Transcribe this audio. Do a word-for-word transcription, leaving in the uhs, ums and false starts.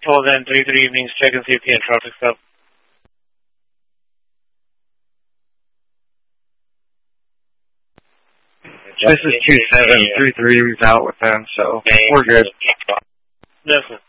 Until then, three three evenings, check and safety and traffic stop. This is two seven three three. We've out with them, so we're good. Yes, sir.